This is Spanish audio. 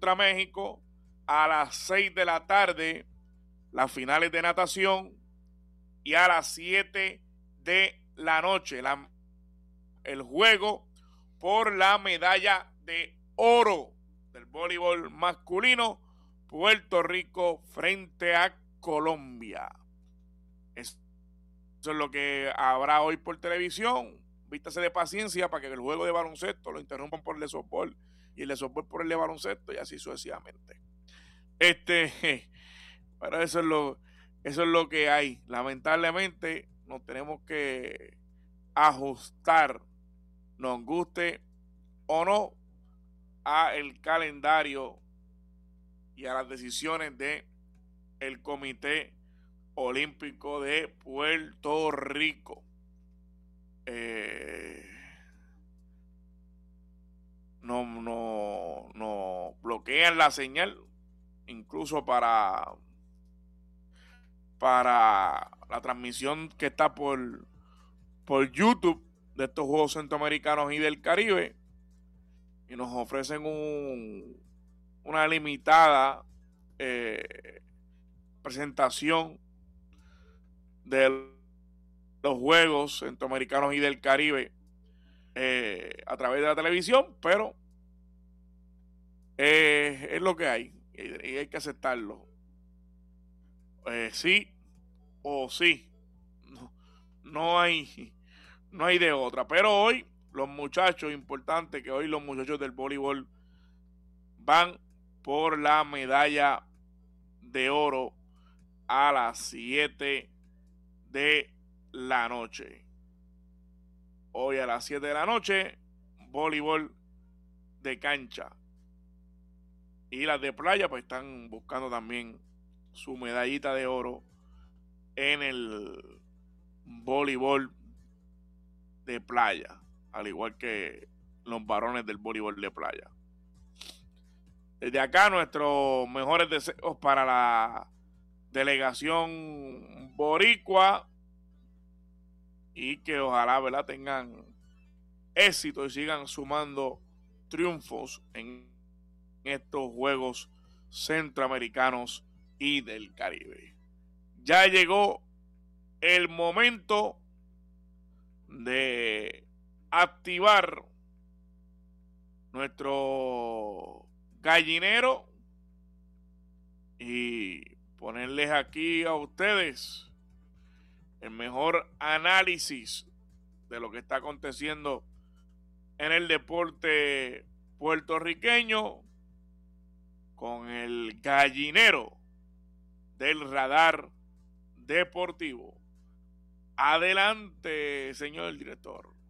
contra México. A las 6 de la tarde, las finales de natación. Y a las 7 de la noche, el juego por la medalla de oro del voleibol masculino, Puerto Rico frente a Colombia. Eso es lo que habrá hoy por televisión. Vístase de paciencia para que el juego de baloncesto lo interrumpan por el de softball y el de softball por el de baloncesto y así sucesivamente. Pero eso es lo que hay. Lamentablemente nos tenemos que ajustar, nos guste o no, a el calendario y a las decisiones de el Comité Olímpico de Puerto Rico. No bloquean la señal, incluso para la transmisión que está por YouTube de estos Juegos Centroamericanos y del Caribe, y nos ofrecen una limitada presentación de los Juegos Centroamericanos y del Caribe a través de la televisión, pero es lo que hay y hay que aceptarlo. Sí o sí, no hay de otra. Pero hoy los muchachos, importante que hoy los muchachos del voleibol van por la medalla de oro a las 7 de la noche. Hoy a las 7 de la noche, voleibol de cancha. Y las de playa pues están buscando también su medallita de oro en el voleibol de playa, al igual que los varones del voleibol de playa. Desde acá nuestros mejores deseos para la delegación boricua y que ojalá, ¿verdad?, tengan éxito y sigan sumando triunfos en estos Juegos Centroamericanos y del Caribe. Ya llegó el momento de activar nuestro gallinero y ponerles aquí a ustedes el mejor análisis de lo que está aconteciendo en el deporte puertorriqueño con el gallinero del radar deportivo. Adelante, señor director.